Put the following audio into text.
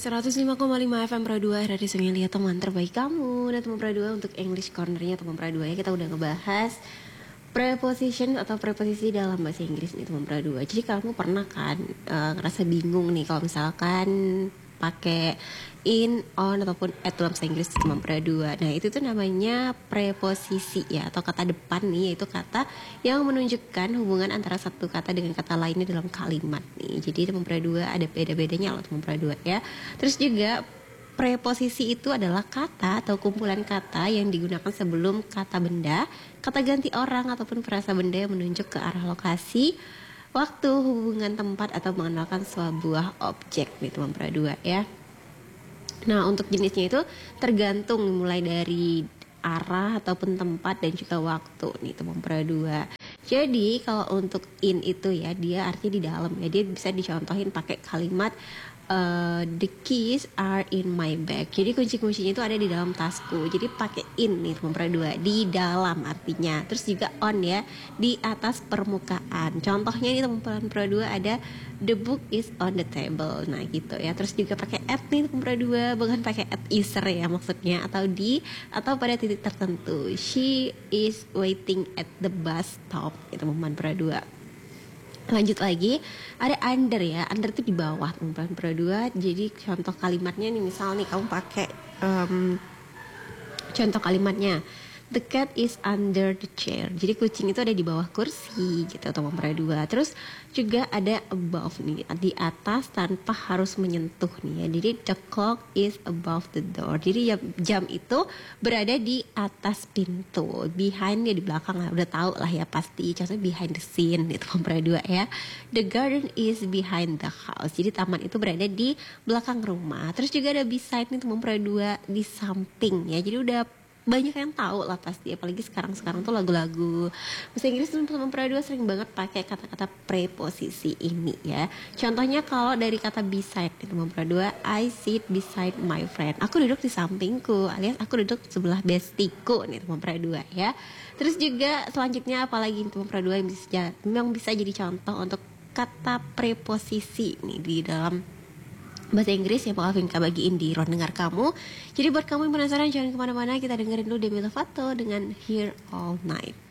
105,5 FM Pro 2 Radio Sungai Liat, teman terbaik kamu. Dan teman Pro 2 untuk English Corner-nya teman Pro 2 ya. Kita udah ngebahas preposition atau preposisi dalam bahasa Inggris nih teman Pro 2. Jadi kamu pernah kan ngerasa bingung nih kalau misalkan pakai in, on, ataupun at dalam bahasa Inggris teman Pro 2. Nah itu tuh namanya preposisi ya, atau kata depan nih, yaitu kata yang menunjukkan hubungan antara satu kata dengan kata lainnya dalam kalimat nih. Jadi teman Pro 2 ada beda-bedanya loh teman Pro 2 ya. Terus juga preposisi itu adalah kata atau kumpulan kata yang digunakan sebelum kata benda, kata ganti orang ataupun frasa benda yang menunjuk ke arah lokasi, waktu, hubungan tempat atau mengenalkan sebuah objek nih teman Pro 2 ya. Nah untuk jenisnya itu tergantung mulai dari arah ataupun tempat dan juga waktu nih teman Pro 2. Jadi kalau untuk in itu ya, dia artinya di dalam ya, dia bisa dicontohin pakai kalimat the keys are in my bag. Jadi kunci-kuncinya itu ada di dalam tasku. Jadi pakai in nih teman Pro 2, di dalam artinya. Terus juga on ya, di atas permukaan. Contohnya nih teman Pro 2 ada the book is on the table. Nah gitu ya. Terus juga pakai at nih teman Pro 2, bukan pakai at user ya maksudnya, atau di atau pada titik tertentu. She is waiting at the bus stop gitu teman Pro 2. Lanjut lagi, ada under ya. Under itu di bawah teman-teman Pro 2. Jadi contoh kalimatnya nih, misal nih kamu pakai contoh kalimatnya, the cat is under the chair. Jadi kucing itu ada di bawah kursi gitu teman Pro 2. Terus juga ada above nih, di atas tanpa harus menyentuh nih ya. Jadi the clock is above the door. Jadi jam itu berada di atas pintu. Behind ya di belakang lah, udah tahu lah ya pasti. Contohnya behind the scene itu teman Pro 2 ya. The garden is behind the house. Jadi taman itu berada di belakang rumah. Terus juga ada beside nih teman Pro 2, di samping ya. Jadi udah banyak yang tahu lah pasti, apalagi sekarang tuh lagu-lagu bahasa Inggris teman-teman Pro 2 sering banget pakai kata-kata preposisi ini ya. Contohnya kalau dari kata beside teman Pro 2, I sit beside my friend. Aku duduk di sampingku, alias aku duduk sebelah bestiku nih teman Pro 2 ya. Terus juga selanjutnya apalagi teman Pro 2 yang bisa jadi contoh untuk kata preposisi nih di dalam bahasa Inggris yang bakal Vinka bagiin di ruang dengar kamu. Jadi buat kamu yang penasaran, jangan kemana-mana, kita dengerin dulu Demi Lovato dengan Here All Night.